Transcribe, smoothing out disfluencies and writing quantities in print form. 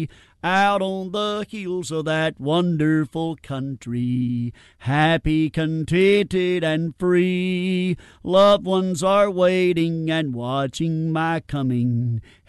out on the hills of that wonderful country, happy, contented, and free. Loved ones are waiting and watching my coming.